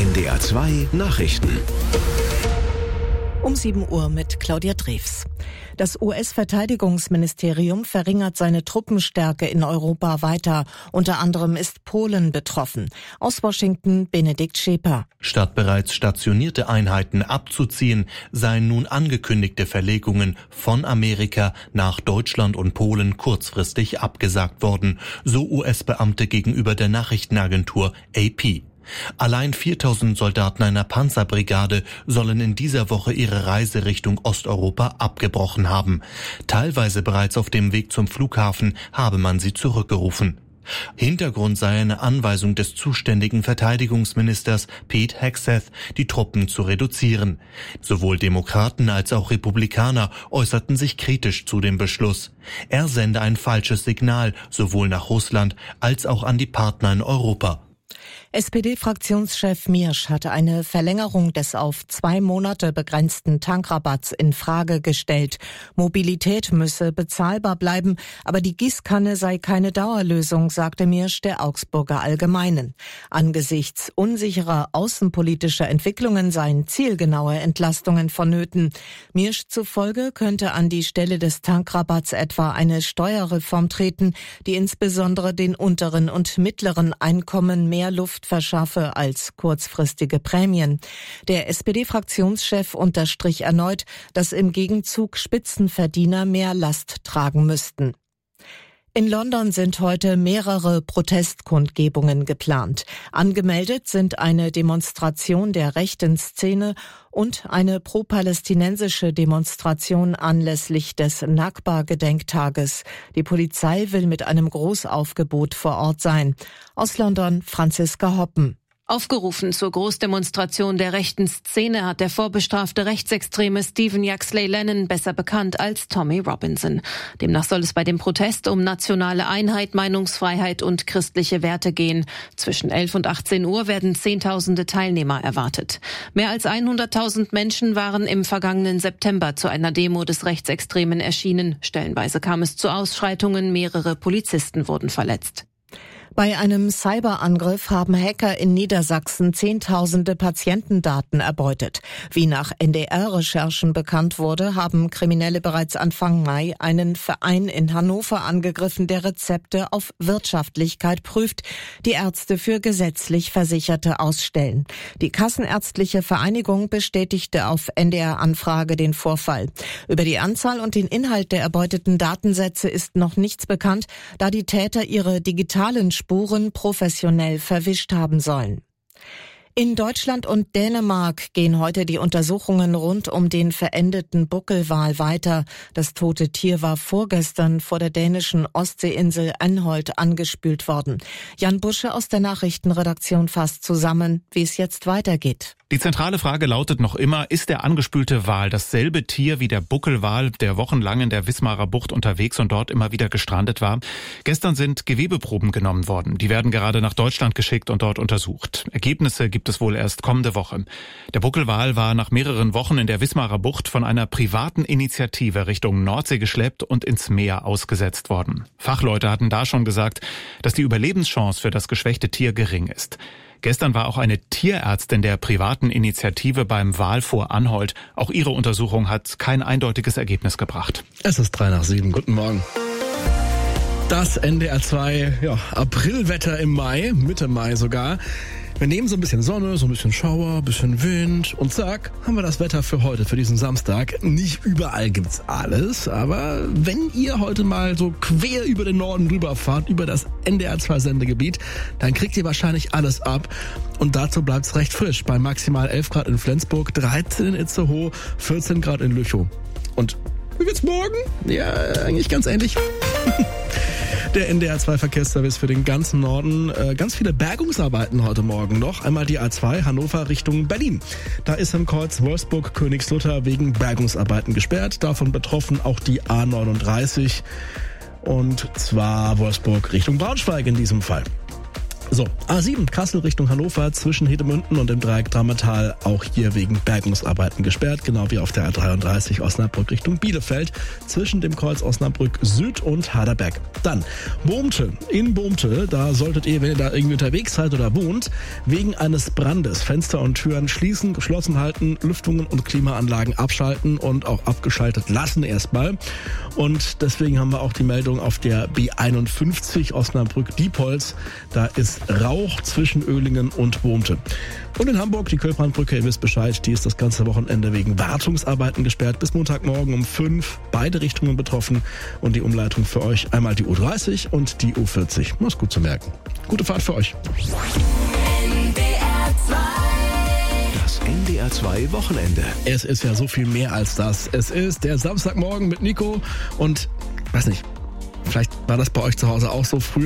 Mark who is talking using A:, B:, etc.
A: NDR 2 Nachrichten.
B: Um 7 Uhr mit Claudia Drews. Das US-Verteidigungsministerium verringert seine Truppenstärke in Europa weiter. Unter anderem ist Polen betroffen. Aus Washington Benedikt Scheper.
C: Statt bereits stationierte Einheiten abzuziehen, seien nun angekündigte Verlegungen von Amerika nach Deutschland und Polen kurzfristig abgesagt worden, so US-Beamte gegenüber der Nachrichtenagentur AP. Allein 4.000 Soldaten einer Panzerbrigade sollen in dieser Woche ihre Reise Richtung Osteuropa abgebrochen haben. Teilweise bereits auf dem Weg zum Flughafen habe man sie zurückgerufen. Hintergrund sei eine Anweisung des zuständigen Verteidigungsministers Pete Hegseth, die Truppen zu reduzieren. Sowohl Demokraten als auch Republikaner äußerten sich kritisch zu dem Beschluss. Er sende ein falsches Signal sowohl nach Russland als auch an die Partner in Europa.
B: SPD-Fraktionschef Miersch hatte eine Verlängerung des auf 2 Monate begrenzten Tankrabatts in Frage gestellt. Mobilität müsse bezahlbar bleiben, aber die Gießkanne sei keine Dauerlösung, sagte Miersch der Augsburger Allgemeinen. Angesichts unsicherer außenpolitischer Entwicklungen seien zielgenaue Entlastungen vonnöten. Miersch zufolge könnte an die Stelle des Tankrabatts etwa eine Steuerreform treten, die insbesondere den unteren und mittleren Einkommen mehr Luft verschaffe als kurzfristige Prämien. Der SPD-Fraktionschef unterstrich erneut, dass im Gegenzug Spitzenverdiener mehr Last tragen müssten. In London sind heute mehrere Protestkundgebungen geplant. Angemeldet sind eine Demonstration der rechten Szene und eine pro-palästinensische Demonstration anlässlich des Nakba-Gedenktages. Die Polizei will mit einem Großaufgebot vor Ort sein. Aus London Franziska Hoppen.
D: Aufgerufen zur Großdemonstration der rechten Szene hat der vorbestrafte Rechtsextreme Stephen Yaxley Lennon, besser bekannt als Tommy Robinson. Demnach soll es bei dem Protest um nationale Einheit, Meinungsfreiheit und christliche Werte gehen. Zwischen 11 und 18 Uhr werden Zehntausende Teilnehmer erwartet. Mehr als 100.000 Menschen waren im vergangenen September zu einer Demo des Rechtsextremen erschienen. Stellenweise kam es zu Ausschreitungen, mehrere Polizisten wurden verletzt.
B: Bei einem Cyberangriff haben Hacker in Niedersachsen Zehntausende Patientendaten erbeutet. Wie nach NDR-Recherchen bekannt wurde, haben Kriminelle bereits Anfang Mai einen Verein in Hannover angegriffen, der Rezepte auf Wirtschaftlichkeit prüft, die Ärzte für gesetzlich Versicherte ausstellen. Die Kassenärztliche Vereinigung bestätigte auf NDR-Anfrage den Vorfall. Über die Anzahl und den Inhalt der erbeuteten Datensätze ist noch nichts bekannt, da die Täter ihre digitalen Spuren professionell verwischt haben sollen. In Deutschland und Dänemark gehen heute die Untersuchungen rund um den verendeten Buckelwal weiter. Das tote Tier war vorgestern vor der dänischen Ostseeinsel Anholt angespült worden. Jan Busche aus der Nachrichtenredaktion fasst zusammen, wie es jetzt weitergeht.
E: Die zentrale Frage lautet noch immer, ist der angespülte Wal dasselbe Tier wie der Buckelwal, der wochenlang in der Wismarer Bucht unterwegs und dort immer wieder gestrandet war? Gestern sind Gewebeproben genommen worden. Die werden gerade nach Deutschland geschickt und dort untersucht. Ergebnisse gibt es wohl erst kommende Woche. Der Buckelwal war nach mehreren Wochen in der Wismarer Bucht von einer privaten Initiative Richtung Nordsee geschleppt und ins Meer ausgesetzt worden. Fachleute hatten da schon gesagt, dass die Überlebenschance für das geschwächte Tier gering ist. Gestern war auch eine Tierärztin der privaten Initiative beim Wal vor Anholt. Auch ihre Untersuchung hat kein eindeutiges Ergebnis gebracht.
F: Es ist 6:03. Guten Morgen. Das NDR 2 Aprilwetter im Mai, Mitte Mai sogar. Wir nehmen so ein bisschen Sonne, so ein bisschen Schauer, ein bisschen Wind und zack, haben wir das Wetter für heute, für diesen Samstag. Nicht überall gibt's alles, aber wenn ihr heute mal so quer über den Norden rüberfahrt, über das NDR 2 Sendegebiet, dann kriegt ihr wahrscheinlich alles ab. Und dazu bleibt's recht frisch. Bei maximal 11 Grad in Flensburg, 13 in Itzehoe, 14 Grad in Lüchow. Und wie wird's morgen? Ja, eigentlich ganz ähnlich. Der NDR 2 Verkehrsservice für den ganzen Norden. Ganz viele Bergungsarbeiten heute Morgen noch. Einmal die A2 Hannover Richtung Berlin. Da ist im Kreuz Wolfsburg-Königslutter wegen Bergungsarbeiten gesperrt. Davon betroffen auch die A39. Und zwar Wolfsburg Richtung Braunschweig in diesem Fall. So, A7 Kassel Richtung Hannover zwischen Hedemünden und dem Dreieck Drammertal auch hier wegen Bergungsarbeiten gesperrt, genau wie auf der A33 Osnabrück Richtung Bielefeld zwischen dem Kreuz Osnabrück Süd und Haderberg. Dann Bohmte. In Bohmte, da solltet ihr, wenn ihr da irgendwie unterwegs seid oder wohnt, wegen eines Brandes Fenster und Türen schließen, geschlossen halten, Lüftungen und Klimaanlagen abschalten und auch abgeschaltet lassen erstmal. Und deswegen haben wir auch die Meldung auf der B51 Osnabrück-Diepholz. Da ist Rauch zwischen Oehlingen und Bohmte. Und in Hamburg die Köhlbrandbrücke, ihr wisst Bescheid, die ist das ganze Wochenende wegen Wartungsarbeiten gesperrt. Bis Montagmorgen um 5, beide Richtungen betroffen. Und die Umleitung für euch einmal die U30 und die U40. Das ist gut zu merken. Gute Fahrt für euch.
A: Das NDR 2 Wochenende.
F: Es ist ja so viel mehr als das. Es ist der Samstagmorgen mit Nico und, weiß nicht, vielleicht war das bei euch zu Hause auch so früher.